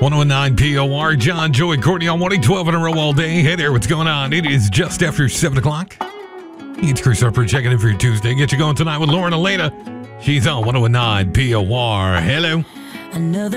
1019 POR, John, Joey, Courtney on morning, 12 in a row all day. Hey there, what's going on? It is just after 7 o'clock. It's Chris Harper checking in for your Tuesday. Get you going tonight with Lauren Elena. She's on 1019 POR. Hello.